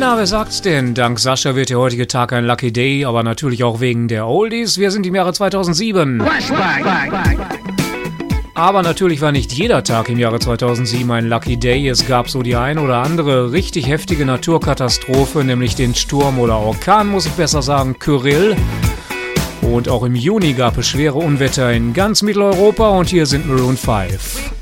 Na, wer sagt's denn? Dank Sascha wird der heutige Tag ein Lucky Day, aber natürlich auch wegen der Oldies. Wir sind im Jahre 2007. Aber natürlich war nicht jeder Tag im Jahre 2007 ein Lucky Day. Es gab so die ein oder andere richtig heftige Naturkatastrophe, nämlich den Sturm oder Orkan, muss ich besser sagen, Kyrill. Und auch im Juni gab es schwere Unwetter in ganz Mitteleuropa und hier sind Maroon 5.